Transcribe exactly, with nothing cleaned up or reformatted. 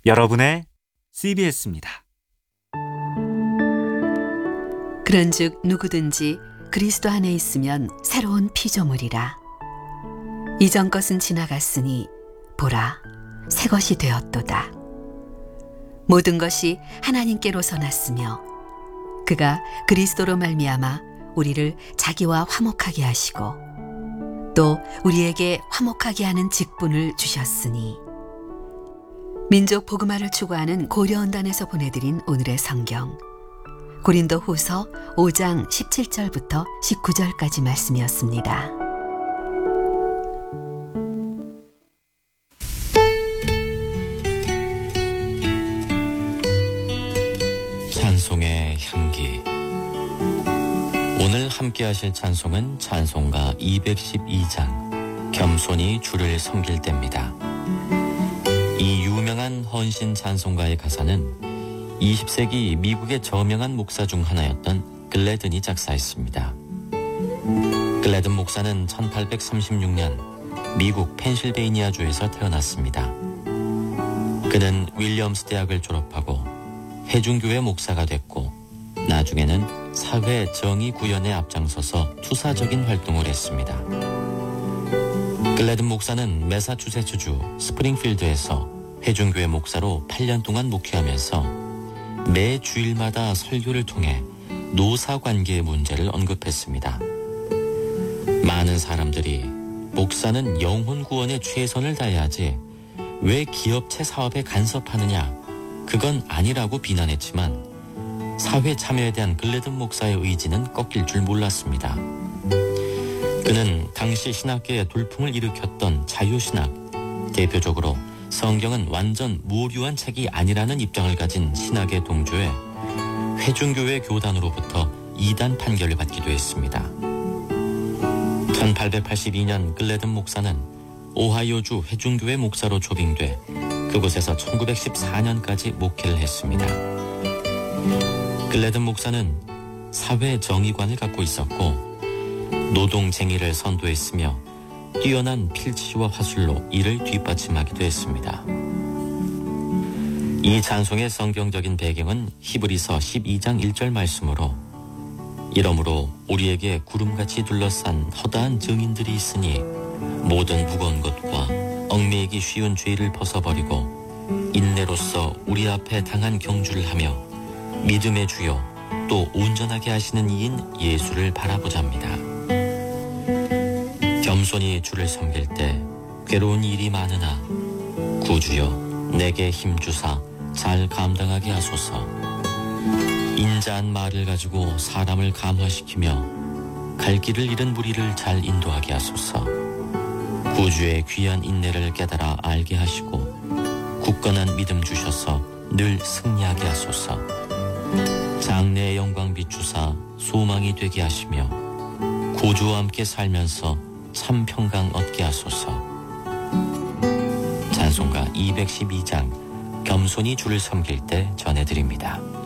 여러분의 씨비에스입니다. 그런즉 누구든지 그리스도 안에 있으면 새로운 피조물이라. 이전 것은 지나갔으니 보라, 새 것이 되었도다. 모든 것이 하나님께로서 났으며 그가 그리스도로 말미암아 우리를 자기와 화목하게 하시고 또 우리에게 화목하게 하는 직분을 주셨으니. 민족 복음화를 추구하는 고려언단에서 보내드린 오늘의 성경, 고린도 후서 오 장 십칠 절부터 십구 절까지 말씀이었습니다. 찬송의 향기. 오늘 함께 하실 찬송은 찬송가 이백십이 장 겸손히 주를 섬길 때입니다. 이 유명한 헌신 찬송가의 가사는 이십 세기 미국의 저명한 목사 중 하나였던 글래든이 작사했습니다. 글래든 목사는 천팔백삼십육 년 미국 펜실베이니아주에서 태어났습니다. 그는 윌리엄스 대학을 졸업하고 회중교회 목사가 됐고 나중에는 사회 정의 구현에 앞장서서 투사적인 활동을 했습니다. 글래든 목사는 매사추세츠주 스프링필드에서 회중교회 목사로 팔 년 동안 목회하면서 매 주일마다 설교를 통해 노사관계의 문제를 언급했습니다. 많은 사람들이 목사는 영혼 구원에 최선을 다해야지 왜 기업체 사업에 간섭하느냐, 그건 아니라고 비난했지만 사회 참여에 대한 글래든 목사의 의지는 꺾일 줄 몰랐습니다. 그는 당시 신학계에 돌풍을 일으켰던 자유신학, 대표적으로 성경은 완전 무오류한 책이 아니라는 입장을 가진 신학의 동조에 회중교회 교단으로부터 이단 판결을 받기도 했습니다. 천팔백팔십이 년 글래든 목사는 오하이오주 회중교회 목사로 초빙돼 그곳에서 천구백십사 년까지 목회를 했습니다. 글래든 목사는 사회 정의관을 갖고 있었고 노동쟁의를 선도했으며 뛰어난 필치와 화술로 이를 뒷받침하기도 했습니다. 이 찬송의 성경적인 배경은 히브리서 십이 장 일 절 말씀으로 이러므로 우리에게 구름같이 둘러싼 허다한 증인들이 있으니 모든 무거운 것과 얽매이기 쉬운 죄를 벗어버리고 인내로써 우리 앞에 당한 경주를 하며 믿음의 주요 또 온전하게 하시는 이인 예수를 바라보자입니다. 겸손히 주를 섬길 때 괴로운 일이 많으나 구주여 내게 힘주사 잘 감당하게 하소서. 인자한 말을 가지고 사람을 감화시키며 갈 길을 잃은 무리를 잘 인도하게 하소서. 구주의 귀한 인내를 깨달아 알게 하시고 굳건한 믿음 주셔서 늘 승리하게 하소서. 장래의 영광 비추사 소망이 되게 하시며 구주와 함께 살면서 참 평강 얻게 하소서. 찬송가 이백십이 장 겸손히 주를 섬길 때 전해드립니다.